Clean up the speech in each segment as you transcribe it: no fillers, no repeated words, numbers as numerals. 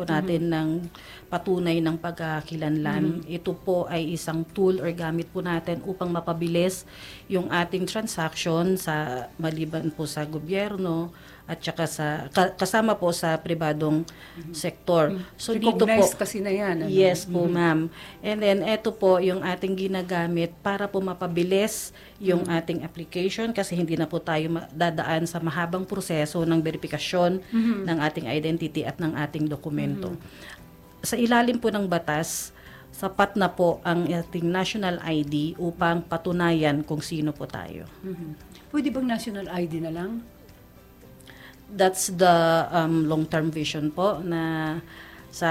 po natin ng patunay ng pagkakilanlan. Ito po ay isang tool or gamit po natin upang mapabilis yung ating transaction sa maliban po sa gobyerno at saka kasama po sa pribadong sektor. So dito po, recognized kasi na yan. yes po ma'am. And then ito po yung ating ginagamit para po mapabilis yung ating application kasi hindi na po tayo dadaan sa mahabang proseso ng verifikasyon ng ating identity at ng ating dokumento. Sa ilalim po ng batas, sapat na po ang ating national ID upang patunayan kung sino po tayo. Pwede bang national ID na lang? That's the long-term vision po na sa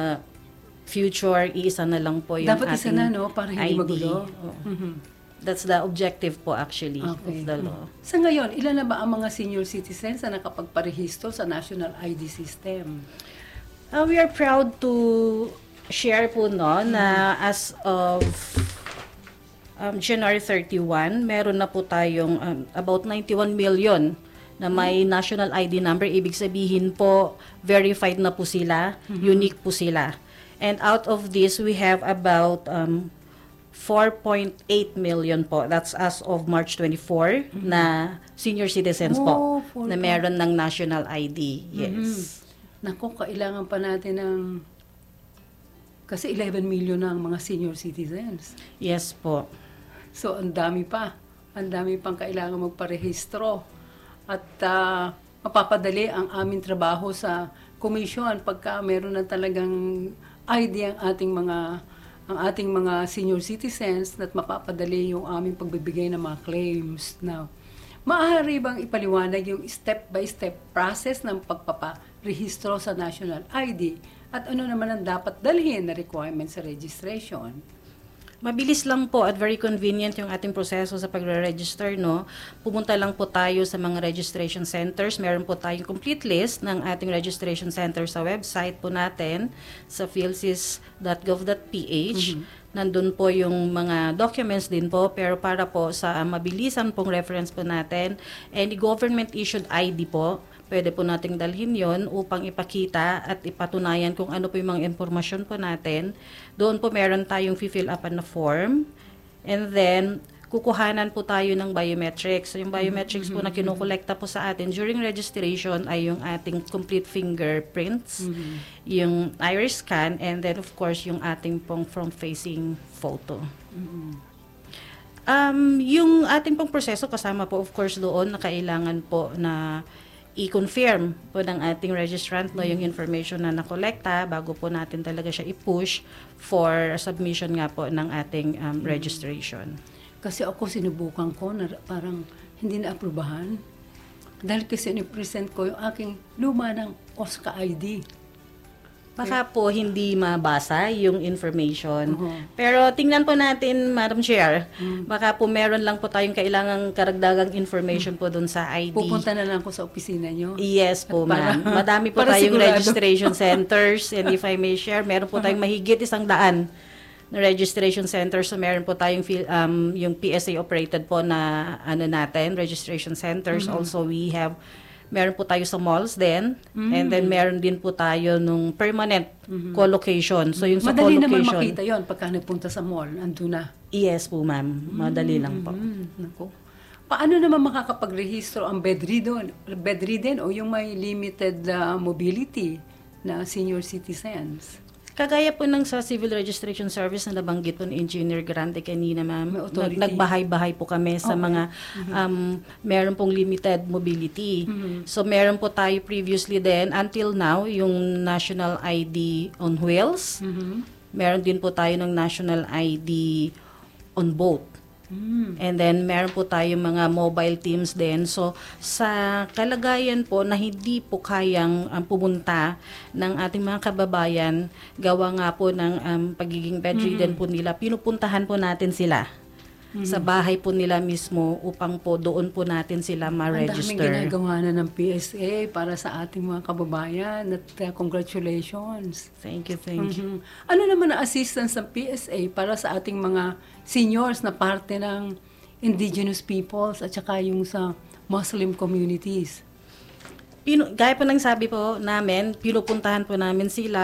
future, iisa na lang po yung dapat ating isa na, no? Para hindi ID. magulo. That's the objective po actually of the law. Sa ngayon, ilan na ba ang mga senior citizens na nakapagparehistro sa national ID system? We are proud to share po na as of January 31, meron na po tayong about 91 million na may national ID number. Ibig sabihin po, verified na po sila, unique po sila. And out of this, we have about 4.8 million po. That's as of March 24 na senior citizens po na meron ng national ID. Yes. Naku, kailangan pa natin ng... Kasi 11 million na ang mga senior citizens. Yes po. So, ang dami pa. Ang dami pang kailangan magparehistro. At mapapadali ang aming trabaho sa komisyon pagka meron na talagang ID ang ating mga senior citizens at mapapadali yung aming pagbibigay ng mga claims. Now, maaari bang ipaliwanag yung step-by-step process ng pagpaparehistro sa national ID at ano naman ang dapat dalhin na requirements sa registration? Mabilis lang po at very convenient yung ating proseso sa pagre-register, no? Pumunta lang po tayo sa mga registration centers. Meron po tayong complete list ng ating registration centers sa website po natin sa philsys.gov.ph. Nandun po yung mga documents din po, pero para po sa mabilisan pong reference po natin, any government-issued ID po, pwede po nating dalhin yon upang ipakita at ipatunayan kung ano po yung mga impormasyon po natin. Doon po meron tayong fill up na form. And then, kukuhanan po tayo ng biometrics. So, yung biometrics po na kinukolekta po sa atin during registration ay yung ating complete fingerprints, yung iris scan, and then of course, yung ating pong front-facing photo. Yung ating pong proseso kasama po of course doon na kailangan po na i-confirm po ng ating registrant yung information na nakolekta bago po natin talaga siya i-push for submission nga po ng ating registration. Kasi ako sinubukan ko na parang hindi na-aprobahan dahil kasi ni-present ko yung aking luma ng OSCA ID. Baka po hindi mabasa yung information. Pero tingnan po natin, Madam Chair, baka po meron lang po tayong kailangang karagdagang information po dun sa ID. Pupunta na lang ko sa opisina nyo? Yes po, ma'am. Madami po tayong registration centers, and if I may share, meron po tayong mahigit 100 na registration centers. So meron po tayong yung PSA operated po na registration centers. Also we have meron po tayo sa malls din, and then meron din po tayo nung permanent co-location. So yung sa madali co-location, naman makita yon pagka nagpunta sa mall, ando na. Yes po, ma'am. Madali lang po. Naku. Paano naman makakapag-rehistro ang bedridden o yung may limited mobility na senior citizens? Kagaya po ng sa Civil Registration Service na nabanggit po ni Engineer Grande kanina, ma'am. Authority. Nagbahay-bahay po kami sa mga meron pong limited mobility. So meron po tayo previously din, until now, yung National ID on Wheels. Meron din po tayo ng National ID on boat. And then meron po tayong mga mobile teams din. So sa kalagayan po na hindi po kayang pumunta ng ating mga kababayan, gawa nga po ng pagiging bedridden po nila, pinupuntahan po natin sila sa bahay po nila mismo upang po doon po natin sila ma-register. Ang daming ginagawa na ng PSA para sa ating mga kababayan at congratulations. Thank you, thank you. Ano naman ang assistance ng PSA para sa ating mga seniors na parte ng indigenous peoples at saka yung sa Muslim communities? Gaya po ng sabi po namin, pinupuntahan po namin sila